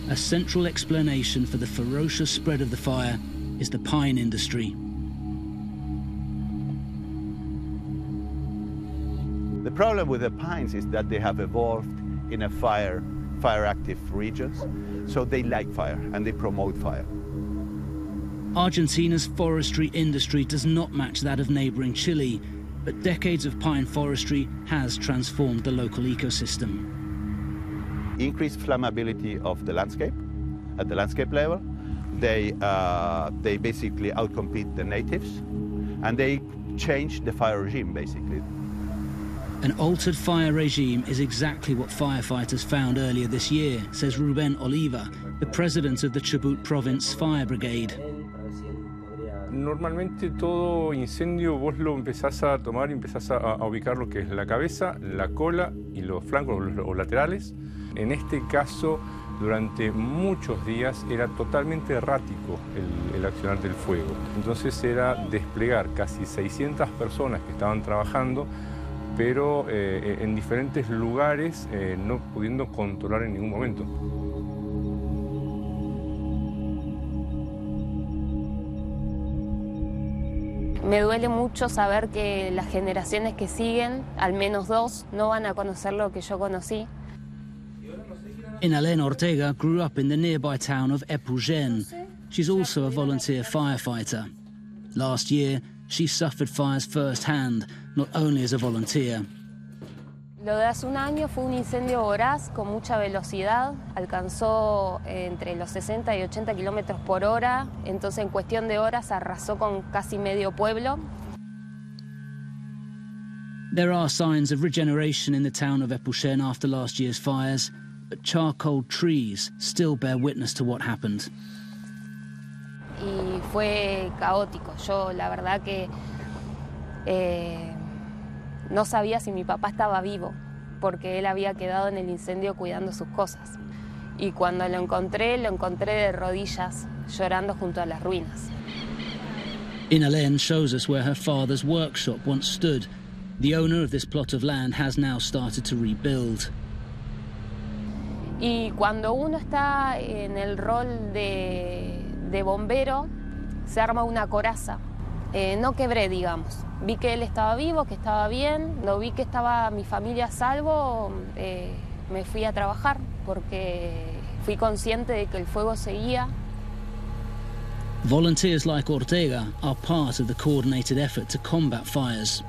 A central explanation for the ferocious spread of the fire is the pine industry. The problem with the pines is that they have evolved in a fire-active regions, so they like fire and they promote fire. Argentina's forestry industry does not match that of neighboring Chile, but decades of pine forestry has transformed the local ecosystem. Increased flammability of the landscape, at the landscape level. They basically outcompete the natives, and they change the fire regime, basically. An altered fire regime is exactly what firefighters found earlier this year, says Ruben Oliva, the president of the Chubut Province Fire Brigade. Normalmente todo incendio vos lo empezás a tomar y empezás a ubicar lo que es la cabeza, la cola y los flancos o laterales. En este caso, durante muchos días era totalmente errático el accionar del fuego. Entonces era desplegar casi 600 personas que estaban trabajando, pero en diferentes lugares, no pudiendo controlar en ningún momento. Me duele mucho saber que las generaciones que siguen, al menos 2, no van a conocer lo que yo conocí. Inalén Ortega grew up in the nearby town of Epugén. She's also a volunteer firefighter. Last year, she suffered fires firsthand, not only as a volunteer. Lo de hace un año fue un incendio voraz con mucha velocidad, alcanzó entre los 60 y 80 kilómetros por hora, entonces en cuestión de horas arrasó con casi medio pueblo. There are signs of regeneration in the town of Epugén after last year's fires, but charcoal trees still bear witness to what happened. Y fue caótico. Yo la verdad que no sabía si mi papá estaba vivo, porque él había quedado en el incendio cuidando sus cosas. Y cuando lo encontré de rodillas, llorando junto a las ruinas. Inalén shows us where her father's workshop once stood. The owner of this plot of land has now started to rebuild. Y cuando uno está en el rol de bombero, se arma una coraza. No quebré, digamos. Vi que él estaba vivo, que estaba bien, lo vi que estaba mi familia a salvo, me fui a trabajar porque fui consciente de que el fuego seguía. Volunteers like Ortega are part of the coordinated effort to combat fires.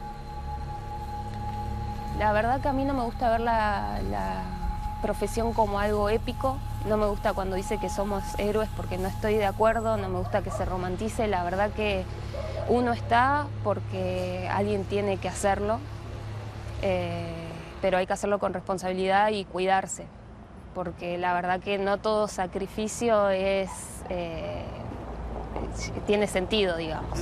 La verdad que a mí no me gusta ver la profesión como algo épico. No me gusta cuando dice que somos héroes porque no estoy de acuerdo, no me gusta que se romantice. La verdad que uno está porque alguien tiene que hacerlo, pero hay que hacerlo con responsabilidad y cuidarse, porque la verdad que no todo sacrificio tiene sentido, digamos.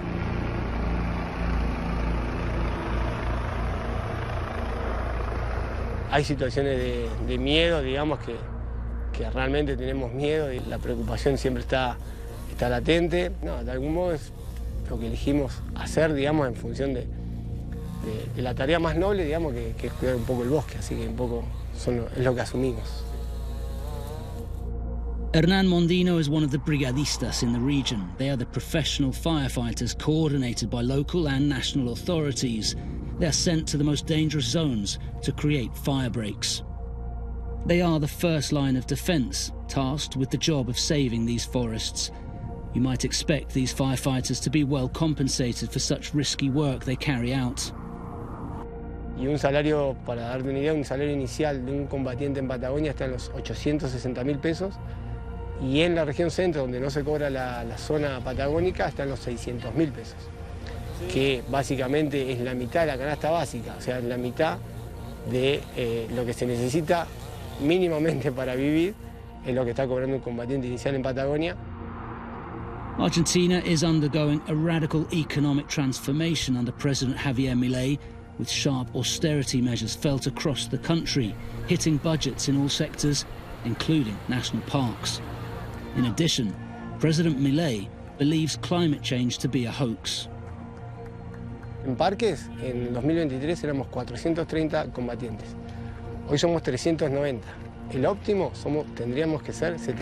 Hay situaciones de miedo, digamos, que realmente tenemos miedo y la preocupación siempre está latente. No, de algún modo es lo que elegimos hacer, digamos, en función de la tarea más noble, digamos, que es cuidar un poco el bosque, así que un poco es lo que asumimos. Hernán Mondino is one of the brigadistas in the region. They are the professional firefighters coordinated by local and national authorities. They are sent to the most dangerous zones to create fire breaks. They are the first line of defense, tasked with the job of saving these forests. You might expect these firefighters to be well compensated for such risky work they carry out. Y un salario, para darte una idea, un salario inicial de un combatiente en Patagonia está en los 860.000 pesos. Y en la región centro, donde no se cobra la zona patagónica, está en los 600.000 pesos. Que básicamente es la mitad de la canasta básica, o sea, la mitad de lo que se necesita mínimamente para vivir, es lo que está cobrando un combatiente inicial en Patagonia. Argentina is undergoing a radical economic transformation under President Javier Milei, with sharp austerity measures felt across the country, hitting budgets in all sectors, including national parks. In addition, President Milei believes climate change to be a hoax. En parques, en 2023 éramos 430 combatientes. Hoy somos 390. el óptimo tendríamos que ser